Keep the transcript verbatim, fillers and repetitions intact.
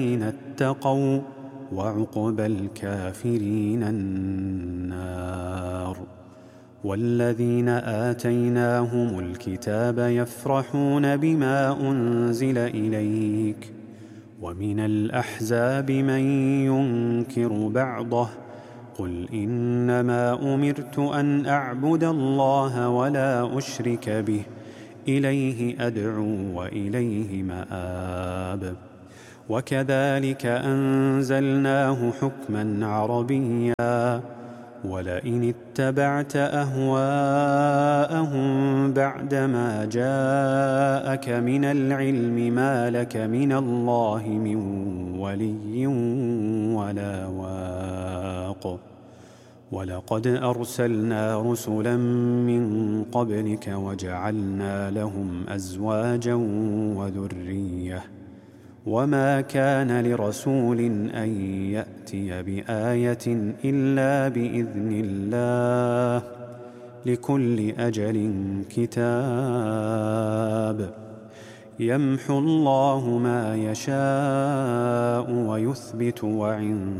الذين اتقوا وعقبى الكافرين النار. والذين آتيناهم الكتاب يفرحون بما أنزل إليك ومن الأحزاب من ينكر بعضه قل إنما أمرت أن أعبد الله ولا أشرك به إليه أدعو وإليه مآب. وكذلك أنزلناه حكما عربيا ولئن اتبعت أهواءهم بعدما جاءك من العلم ما لك من الله من ولي ولا واق. ولقد أرسلنا رسلا من قبلك وجعلنا لهم أزواجا وذرية وما كان لرسول أن يأتي بآية إلا بإذن الله لكل أجل كتاب. يمحو الله ما يشاء ويثبت وعنده